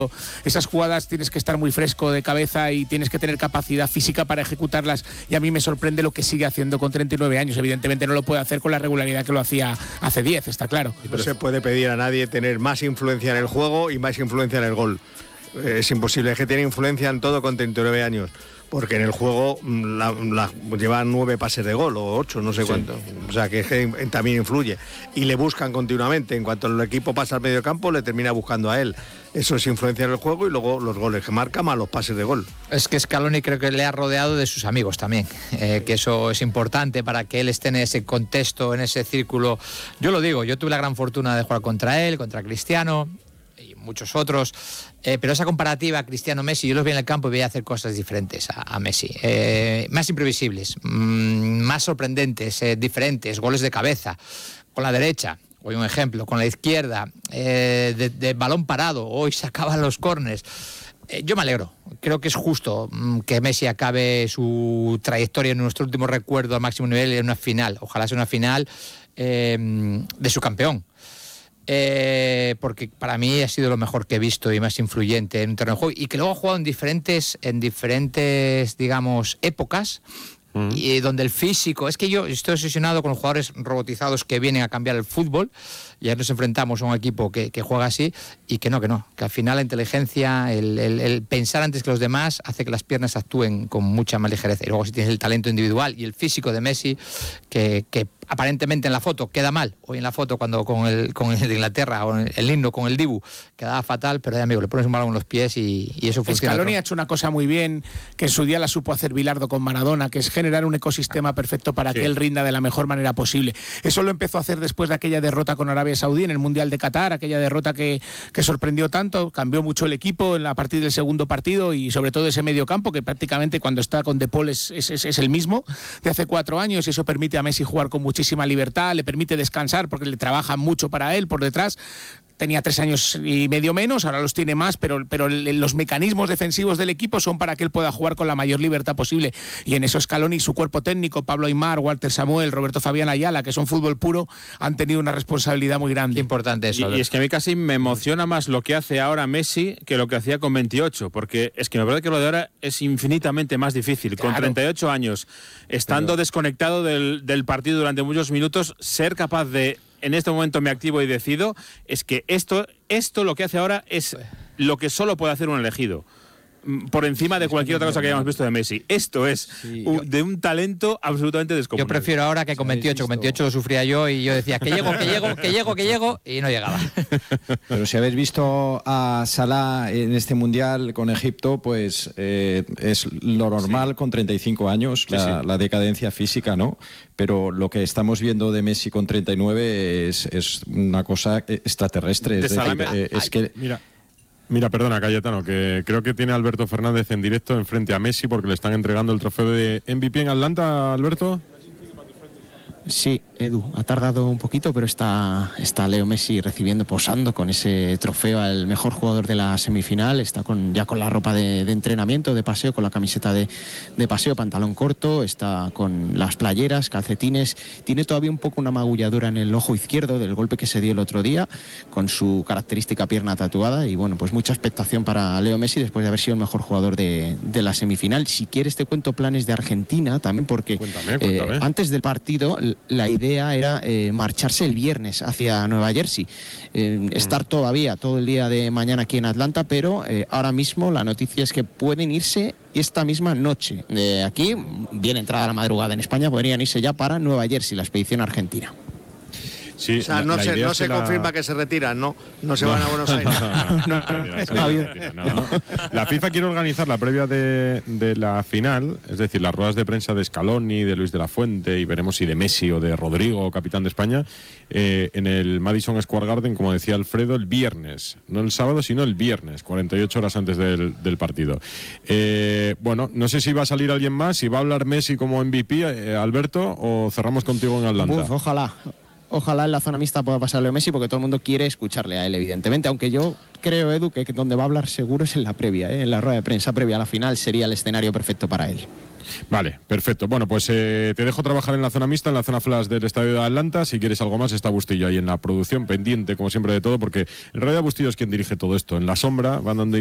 esas jugadas tienes que estar muy fresco de cabeza y tienes que tener capacidad física para ejecutarlas, y a mí me sorprende lo que sigue haciendo con 39 años. Evidentemente no lo puede hacer con la regularidad que lo hacía hace 10, está claro. No se puede pedir a nadie tener más influencia en el juego y más influencia en el gol. Es imposible, es que tiene influencia en todo con 39 años. Porque en el juego lleva 9 pases de gol o 8, no sé cuánto. O sea que también influye. Y le buscan continuamente. En cuanto el equipo pasa al medio campo, le termina buscando a él. Eso es influencia en el juego, y luego los goles que marca más los pases de gol. Es que Scaloni creo que le ha rodeado de sus amigos también, que eso es importante para que él esté en ese contexto, en ese círculo. Yo lo digo, yo tuve la gran fortuna de jugar contra él, contra Cristiano y muchos otros, pero esa comparativa Cristiano-Messi, yo los vi en el campo y veía hacer cosas diferentes a Messi, más imprevisibles, más sorprendentes, diferentes, goles de cabeza, con la derecha. Hoy un ejemplo, con la izquierda, de balón parado, hoy sacaban los córners. Yo me alegro, creo que es justo que Messi acabe su trayectoria en nuestro último recuerdo al máximo nivel en una final, ojalá sea una final de su campeón. Porque para mí ha sido lo mejor que he visto y más influyente en un terreno de juego, y que luego ha jugado en diferentes digamos, épocas, y donde el físico, es que yo estoy obsesionado con los jugadores robotizados que vienen a cambiar el fútbol. Ya nos enfrentamos a un equipo que juega así, y que al final la inteligencia, el pensar antes que los demás hace que las piernas actúen con mucha más ligereza. Y luego si tienes el talento individual y el físico de Messi, que aparentemente en la foto queda mal, hoy en la foto cuando con el de Inglaterra, o el himno con el Dibu, quedaba fatal, pero amigo, le pones un balón en los pies y eso funciona. Scaloni ha hecho una cosa muy bien, que en su día la supo hacer Bilardo con Maradona, que es generar un ecosistema perfecto para que él rinda de la mejor manera posible. Eso lo empezó a hacer después de aquella derrota con Arabia Saudí en el Mundial de Qatar, aquella derrota que sorprendió tanto, cambió mucho el equipo a partir del segundo partido, y sobre todo ese medio campo, que prácticamente cuando está con De Paul es el mismo de hace 4 años, y eso permite a Messi jugar con muchísima libertad, le permite descansar porque le trabajan mucho para él por detrás. Tenía 3 años y medio menos, ahora los tiene más, pero los mecanismos defensivos del equipo son para que él pueda jugar con la mayor libertad posible, y en eso Scaloni y su cuerpo técnico, Pablo Aimar, Walter Samuel, Roberto Fabián Ayala, que son fútbol puro, han tenido una responsabilidad muy grande. Qué importante eso. Y es que a mí casi me emociona más lo que hace ahora Messi que lo que hacía con 28, porque es que me parece que lo de ahora es infinitamente más difícil. Claro. Con 38 años, estando desconectado del partido durante muchos minutos, ser capaz de... En este momento me activo y decido, es que esto lo que hace ahora es lo que solo puede hacer un elegido, por encima de cualquier otra cosa que hayamos visto de Messi. Esto es de un talento absolutamente descomunal. Yo prefiero ahora que con 28, con 28 lo sufría yo, y yo decía que llego, y no llegaba. Pero si habéis visto a Salah en este Mundial con Egipto, pues es lo normal con 35 años, la decadencia física, ¿no? Pero lo que estamos viendo de Messi con 39 es una cosa extraterrestre. Mira, perdona, Cayetano, que creo que tiene Alberto Fernández en directo enfrente a Messi, porque le están entregando el trofeo de MVP en Atlanta, Alberto. Sí, Edu, ha tardado un poquito, pero está Leo Messi posando con ese trofeo al mejor jugador de la semifinal. Está ya con la ropa de entrenamiento, de paseo, con la camiseta de paseo, pantalón corto, está con las playeras, calcetines. Tiene todavía un poco una magulladura en el ojo izquierdo del golpe que se dio el otro día, con su característica pierna tatuada. Y bueno, pues mucha expectación para Leo Messi después de haber sido el mejor jugador de la semifinal. Si quieres te cuento planes de Argentina también, porque cuéntame. Antes del partido la idea era marcharse el viernes hacia Nueva Jersey, estar todavía todo el día de mañana aquí en Atlanta, pero ahora mismo la noticia es que pueden irse esta misma noche. Aquí, bien entrada la madrugada en España, podrían irse ya para Nueva Jersey, la expedición argentina. Sí, o sea, no se confirma que se retiran, no se van a Buenos Aires. La FIFA quiere organizar la previa de la final, es decir, las ruedas de prensa de Scaloni, de Luis de la Fuente, y veremos si de Messi o de Rodrigo, capitán de España, en el Madison Square Garden, como decía Alfredo, el viernes, no el sábado, sino el viernes, 48 horas antes del partido. Bueno, no sé si va a salir alguien más, si va a hablar Messi como MVP, Alberto, o cerramos contigo en Atlanta. Ojalá. Ojalá en la zona mixta pueda pasar Leo Messi, porque todo el mundo quiere escucharle a él, evidentemente. Aunque yo creo, Edu, que donde va a hablar seguro es en la previa, en la rueda de prensa previa a la final sería el escenario perfecto para él. Vale, perfecto. Bueno, pues te dejo trabajar en la zona mixta, en la zona flash del Estadio de Atlanta. Si quieres algo más, está Bustillo ahí en la producción, pendiente, como siempre, de todo, porque en realidad Bustillo es quien dirige todo esto. En la sombra van dando